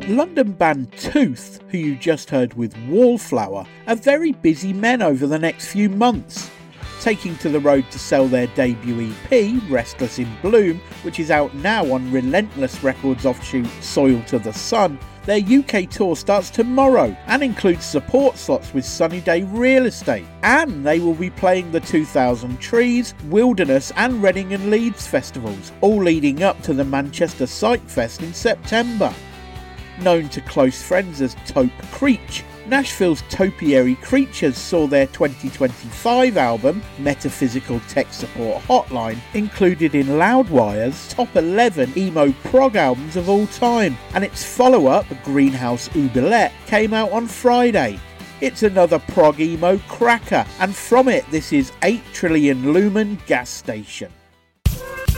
London band Tooth, who you just heard with Wallflower, are very busy men over the next few months, taking to the road to sell their debut EP, Restless in Bloom, which is out now on Relentless Records offshoot Soil to the Sun. Their UK tour starts tomorrow and includes support slots with Sunny Day Real Estate, and they will be playing the 2000 Trees, Wilderness and Reading and Leeds festivals, all leading up to the Manchester Psych Fest in September. Known to close friends as Taupe Creech, Nashville's Topiary Creatures saw their 2025 album, Metaphysical Tech Support Hotline, included in Loudwire's top 11 emo prog albums of all time, and its follow-up, Greenhouse Oubliette, came out on Friday. It's another prog emo cracker, and from it this is 8 Trillion Lumen Gas Station.